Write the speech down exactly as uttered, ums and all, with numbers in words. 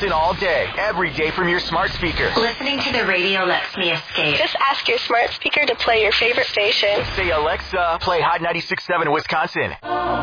Listen all day, every day from your smart speaker. Listening to the radio lets me escape. Just ask your smart speaker to play your favorite station. Say, Alexa, play Hot ninety-six point seven Wisconsin.